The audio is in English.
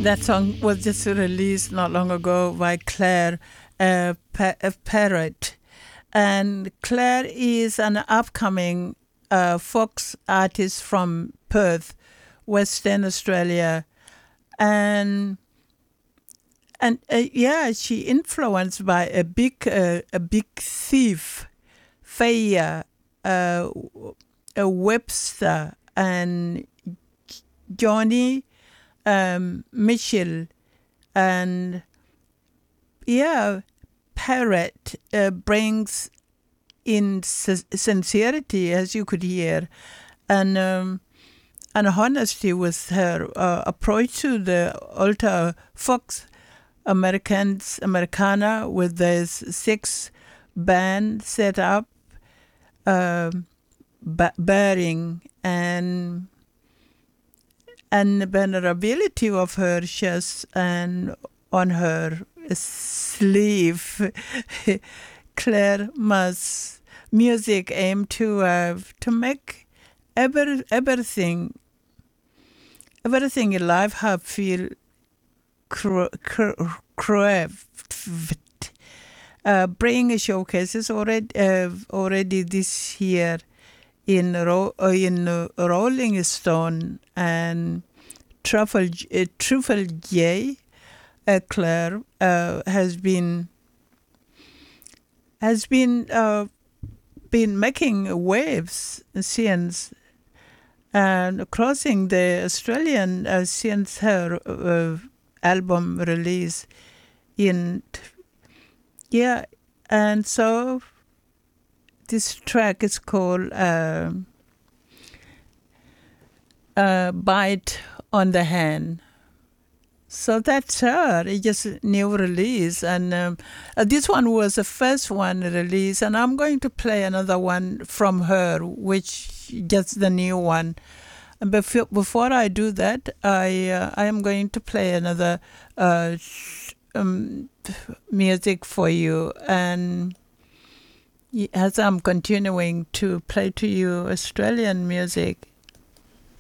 That song was just released not long ago by Claire Parrott. And Claire is an upcoming folk artist from Perth, Western Australia. And yeah, she influenced by a big thief, Faya, Webster, and Johnny Mitchell, and yeah, Parrot brings in sincerity, as you could hear, and honesty with her approach to the altar Fox Americana with this 6 band set up, bearing and the vulnerability of her chest and on her sleeve. Claire Ma's music aimed to make everything in life have feel craft. Bring showcases already this year in Rolling Stone and Truffle J. Claire has been making waves since and crossing the Australian since her album release and so this track is called Bite on the Hand. So that's her. It's just a new release. And this one was the first one released. And I'm going to play another one from her, which just the new one. And before I do that, I am going to play another music for you. And as I'm continuing to play to you Australian music,